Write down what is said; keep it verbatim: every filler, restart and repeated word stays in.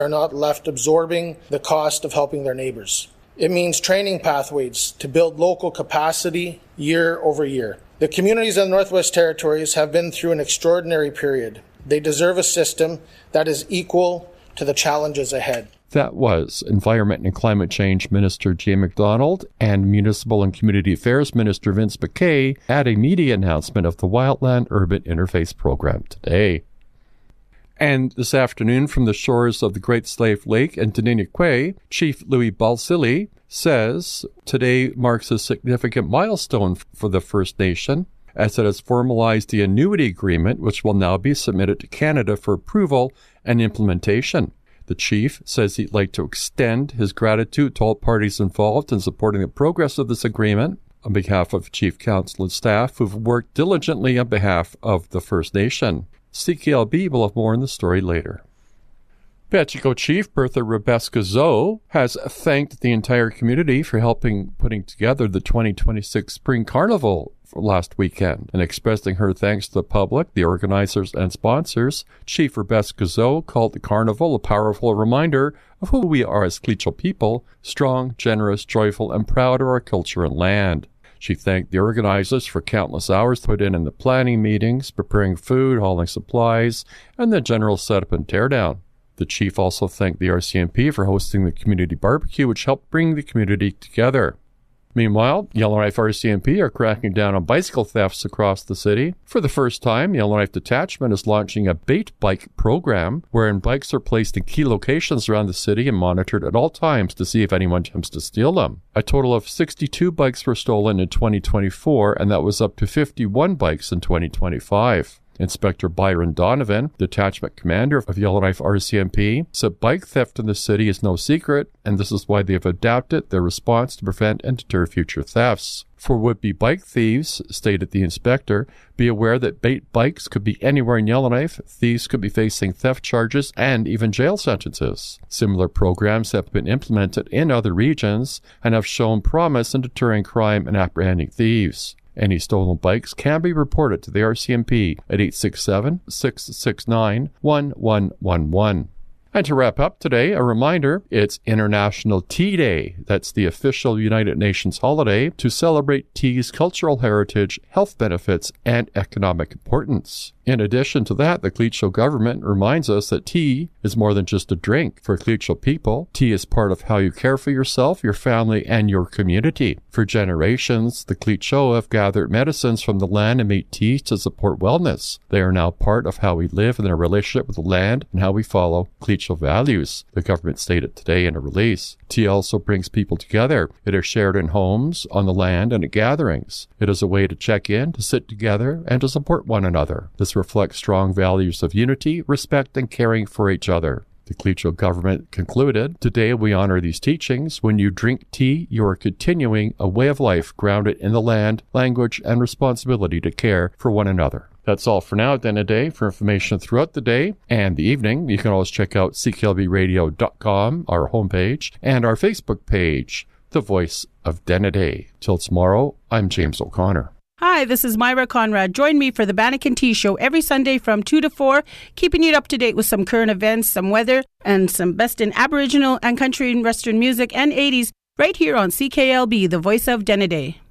are not left absorbing the cost of helping their neighbors. It means training pathways to build local capacity year over year. The communities of the Northwest Territories have been through an extraordinary period. They deserve a system that is equal to the challenges ahead. That was Environment and Climate Change Minister Jay McDonald and Municipal and Community Affairs Minister Vince MacKay at a media announcement of the Wildland Urban Interface Program today. And this afternoon, from the shores of the Great Slave Lake and Teniniquay, Chief Louis Balsillie says today marks a significant milestone for the First Nation, as it has formalized the annuity agreement, which will now be submitted to Canada for approval and implementation. The chief says he'd like to extend his gratitude to all parties involved in supporting the progress of this agreement on behalf of Chief Counsel and staff who've worked diligently on behalf of the First Nation. C K L B will have more on the story later. Pacheco Chief Bertha Rebesca-Zoe has thanked the entire community for helping putting together the twenty twenty-six Spring Carnival last weekend, and expressing her thanks to the public, the organizers, and sponsors. Chief Rebesca-Zoe called the carnival a powerful reminder of who we are as Cleachel people, strong, generous, joyful, and proud of our culture and land. She thanked the organizers for countless hours put in in the planning meetings, preparing food, hauling supplies, and the general setup and teardown. The chief also thanked the R C M P for hosting the community barbecue, which helped bring the community together. Meanwhile, Yellowknife R C M P are cracking down on bicycle thefts across the city. For the first time, Yellowknife Detachment is launching a bait bike program wherein bikes are placed in key locations around the city and monitored at all times to see if anyone attempts to steal them. A total of sixty-two bikes were stolen in twenty twenty-four, and that was up to fifty-one bikes in twenty twenty-five. Inspector Byron Donovan, detachment commander of Yellowknife R C M P, said bike theft in the city is no secret, and this is why they have adapted their response to prevent and deter future thefts. For would-be bike thieves, stated the inspector, be aware that bait bikes could be anywhere in Yellowknife. Thieves could be facing theft charges and even jail sentences. Similar programs have been implemented in other regions and have shown promise in deterring crime and apprehending thieves. Any stolen bikes can be reported to the R C M P at eight six seven, six six nine, one one one one. And to wrap up today, a reminder, it's International Tea Day. That's the official United Nations holiday to celebrate tea's cultural heritage, health benefits, and economic importance. In addition to that, the Cleachel government reminds us that tea is more than just a drink. For Cleachel people, tea is part of how you care for yourself, your family, and your community. For generations, the Cleachel have gathered medicines from the land and made tea to support wellness. They are now part of how we live in our relationship with the land and how we follow Cleachel values, the government stated today in a release. Tea also brings people together. It is shared in homes, on the land, and at gatherings. It is a way to check in, to sit together, and to support one another. This reflects strong values of unity, respect, and caring for each other. The Cleachel government concluded, today we honor these teachings. When you drink tea, you are continuing a way of life grounded in the land, language, and responsibility to care for one another. That's all for now at the end of the day. For information throughout the day and the evening, you can always check out c k l b radio dot com, our homepage, and our Facebook page, The Voice of Denneday. Till tomorrow, I'm James O'Connor. Hi, this is Myra Conrad. Join me for the Banneker Tea Show every Sunday from two to four, keeping you up to date with some current events, some weather, and some best in Aboriginal and country and Western music and eighties right here on C K L B, The Voice of Denneday.